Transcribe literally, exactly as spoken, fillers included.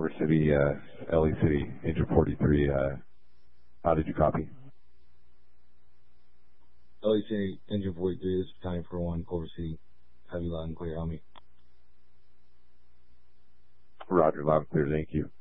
Culver City, uh, L A City, engine forty-three. Uh, how did you copy? L A City, engine forty-three, this is time for one, Culver City. Have you loud and clear on me. Roger, loud and clear, thank you.